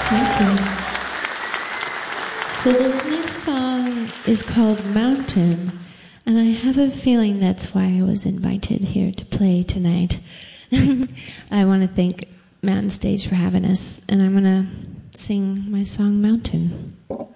Thank you. So this next song is called Mountain, and I have a feeling that's why I was invited here to play tonight. I want to thank Mountain Stage for having us, and I'm going to sing my song Mountain.